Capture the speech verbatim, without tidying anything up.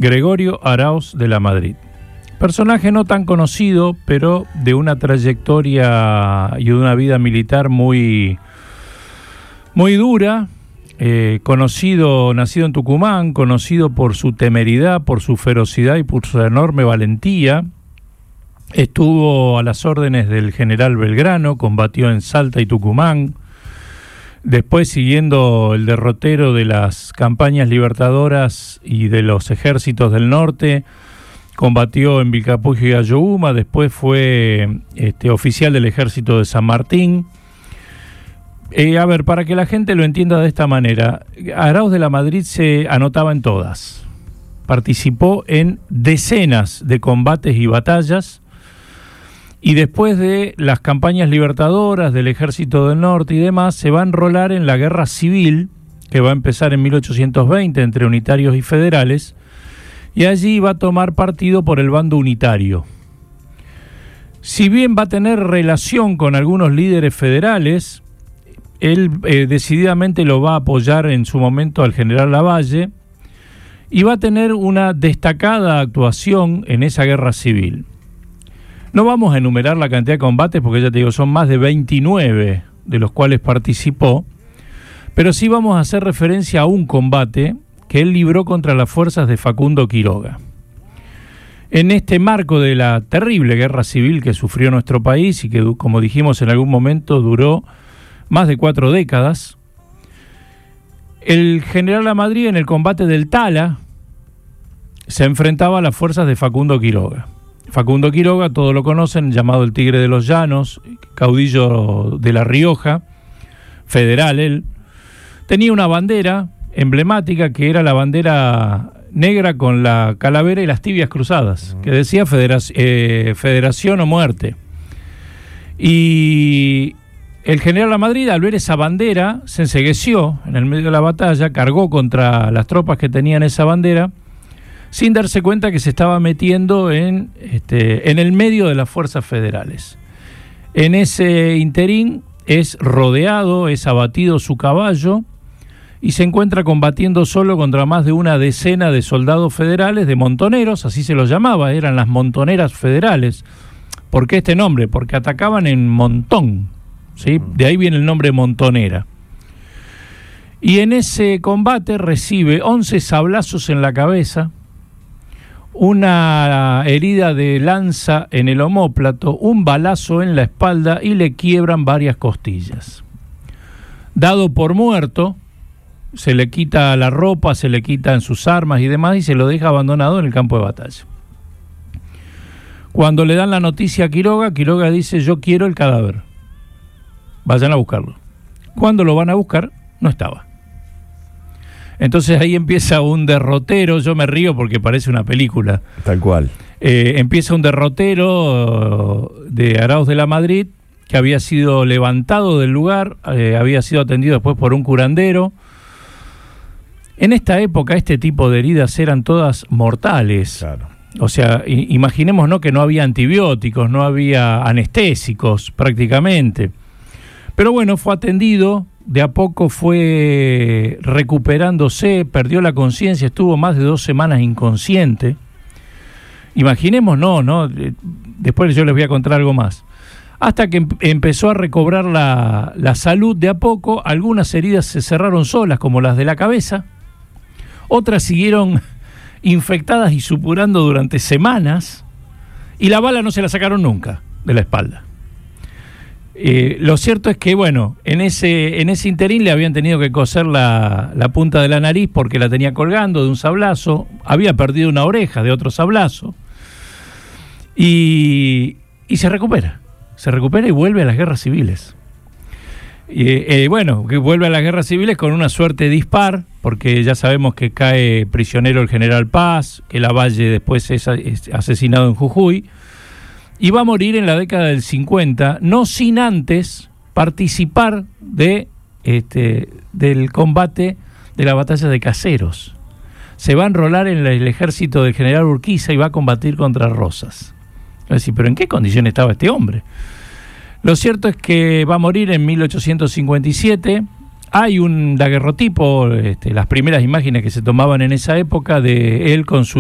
Gregorio Araoz de la Madrid. Personaje no tan conocido, pero de una trayectoria y de una vida militar muy, muy dura. Eh, conocido, nacido en Tucumán, conocido por su temeridad, por su ferocidad y por su enorme valentía. Estuvo a las órdenes del general Belgrano, combatió en Salta y Tucumán. Después, siguiendo el derrotero de las campañas libertadoras y de los ejércitos del norte, combatió en Vilcapugio y Ayohuma. Después fue este, oficial del ejército de San Martín. Eh, a ver, para que la gente lo entienda de esta manera, Araoz de la Madrid se anotaba en todas. Participó en decenas de combates y batallas. Y después de las campañas libertadoras del Ejército del Norte y demás, se va a enrolar en la Guerra Civil, que va a empezar en mil ochocientos veinte entre unitarios y federales, y allí va a tomar partido por el bando unitario. Si bien va a tener relación con algunos líderes federales, él eh, decididamente lo va a apoyar en su momento al general Lavalle, y va a tener una destacada actuación en esa Guerra Civil. No vamos a enumerar la cantidad de combates porque ya te digo, son más de veintinueve de los cuales participó, pero sí vamos a hacer referencia a un combate que él libró contra las fuerzas de Facundo Quiroga. En este marco de la terrible guerra civil que sufrió nuestro país y que, como dijimos en algún momento, duró más de cuatro décadas, el general Lamadrid en el combate del Tala se enfrentaba a las fuerzas de Facundo Quiroga. Facundo Quiroga, todos lo conocen, llamado el Tigre de los Llanos, caudillo de La Rioja, federal él. Tenía una bandera emblemática que era la bandera negra con la calavera y las tibias cruzadas, que decía federac- eh, Federación o Muerte. Y el general Lamadrid, al ver esa bandera, se encegueció en el medio de la batalla, cargó contra las tropas que tenían esa bandera, sin darse cuenta que se estaba metiendo en, este, en el medio de las fuerzas federales. En ese interín es rodeado, es abatido su caballo y se encuentra combatiendo solo contra más de una decena de soldados federales, de montoneros, así se los llamaba, eran las montoneras federales. ¿Por qué este nombre? Porque atacaban en montón, ¿sí? De ahí viene el nombre montonera. Y en ese combate recibe once sablazos en la cabeza, una herida de lanza en el omóplato, un balazo en la espalda y le quiebran varias costillas. Dado por muerto, se le quita la ropa, se le quitan sus armas y demás y se lo deja abandonado en el campo de batalla. Cuando le dan la noticia a Quiroga, Quiroga dice: yo quiero el cadáver, vayan a buscarlo. Cuando lo van a buscar, no estaba. Entonces ahí empieza un derrotero, yo me río porque parece una película. Tal cual. Eh, empieza un derrotero de Araoz de la Madrid, que había sido levantado del lugar, eh, había sido atendido después por un curandero. En esta época este tipo de heridas eran todas mortales. Claro. O sea, i- imaginemos, ¿no?, que no había antibióticos, no había anestésicos prácticamente. Pero bueno, fue atendido. De a poco fue recuperándose, perdió la conciencia, estuvo más de dos semanas inconsciente. Imaginemos, no, no, después yo les voy a contar algo más. Hasta que em- empezó a recobrar la, la salud de a poco, algunas heridas se cerraron solas, como las de la cabeza, otras siguieron infectadas y supurando durante semanas, y la bala no se la sacaron nunca de la espalda. Eh, lo cierto es que, bueno, en ese en ese interín le habían tenido que coser la, la punta de la nariz porque la tenía colgando de un sablazo, había perdido una oreja de otro sablazo, y, y se recupera, se recupera y vuelve a las guerras civiles. Eh, eh, bueno, que vuelve a las guerras civiles con una suerte dispar, porque ya sabemos que cae prisionero el general Paz, que Lavalle después es, es asesinado en Jujuy, y va a morir en la década del cincuenta, no sin antes participar de este del combate de la batalla de Caseros. Se va a enrolar en el ejército del general Urquiza y va a combatir contra Rosas. Es decir, ¿pero en qué condición estaba este hombre? Lo cierto es que va a morir en mil ochocientos cincuenta y siete. Hay un daguerrotipo, este, las primeras imágenes que se tomaban en esa época de él con su